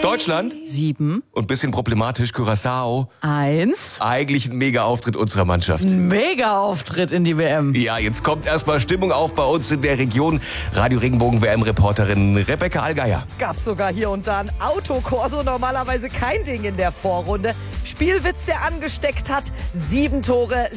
Deutschland 7. und bisschen problematisch Curaçao. 1. Eigentlich ein Mega-Auftritt unserer Mannschaft. Mega-Auftritt in die WM. Ja, jetzt kommt erstmal Stimmung auf bei uns in der Region. Radio Regenbogen WM-Reporterin Rebecca Allgeier. Gab sogar hier und da ein Autokorso, normalerweise kein Ding in der Vorrunde. Spielwitz, der angesteckt hat, 7 Tore,